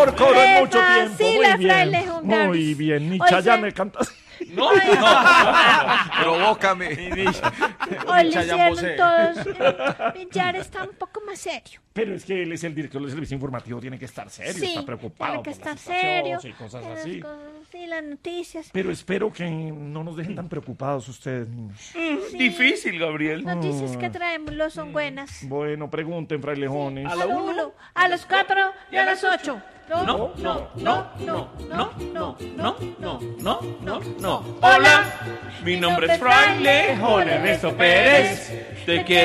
mejor coro en mucho tiempo. Fascina, Muy Fraile bien. Juan Gabriel. Muy bien. Ni Hoy Chayanne se- canta así. No. Provócame. Hoy le Chayanne hicieron Bosé. todos. Villar está un poco más serio. Pero es que él es el director del servicio informativo, tiene que estar serio, Sí, está preocupado tiene que por estar la situación serio. y cosas las así. cosas, sí, las noticias. Pero espero que no nos dejen tan preocupados ustedes, niños. Difícil, Gabriel. Noticias que traemos son buenas. Bueno, pregunten, frailejones. A la A la 1, a las 4 y a las 8. No. Hola, mi nombre es Fraile Ernesto Pérez. Te quiero.